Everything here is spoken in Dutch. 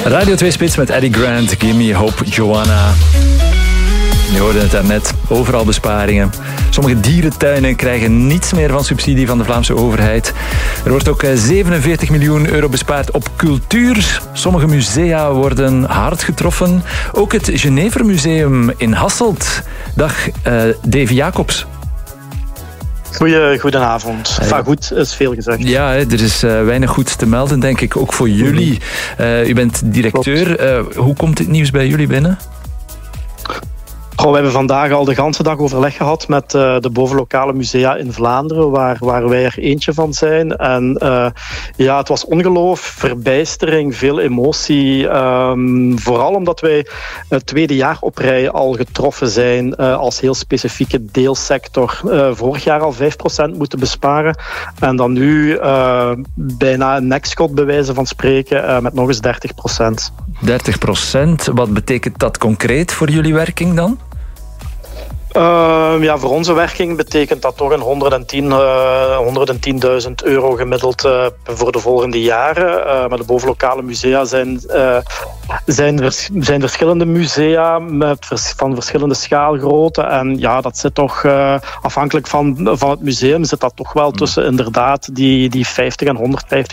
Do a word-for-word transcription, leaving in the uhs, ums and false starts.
Radio twee Spits met Eddie Grant, Give Me Hope, Joanna. Je hoorde het daarnet, overal besparingen. Sommige dierentuinen krijgen niets meer van subsidie van de Vlaamse overheid. Er wordt ook zevenenveertig miljoen euro bespaard op cultuur. Sommige musea worden hard getroffen. Ook het Genevermuseum in Hasselt. Dag, uh, Davy Jacobs. Goeie, goedenavond. Enfin, goed is veel gezegd. Ja, er is uh, weinig goeds te melden, denk ik. Ook voor jullie. Uh, u bent directeur. Uh, hoe komt dit nieuws bij jullie binnen? Goh, we hebben vandaag al de ganse dag overleg gehad met uh, de bovenlokale musea in Vlaanderen, waar, waar wij er eentje van zijn. En uh, ja, het was ongeloof, verbijstering, veel emotie. Um, vooral omdat wij het tweede jaar op rij al getroffen zijn uh, als heel specifieke deelsector. Uh, vorig jaar al vijf procent moeten besparen. En dan nu uh, bijna een nekschot bij wijze van spreken uh, met nog eens dertig procent. dertig procent, wat betekent dat concreet voor jullie werking dan? Uh, ja, voor onze werking betekent dat toch een honderdtien, uh, honderdtienduizend euro gemiddeld uh, voor de volgende jaren. Uh, maar de bovenlokale musea zijn, uh, zijn, vers, zijn verschillende musea met vers, van verschillende schaalgrootte. En ja, dat zit toch, uh, afhankelijk van, van het museum, zit dat toch wel tussen inderdaad die, die vijftig en honderdvijftig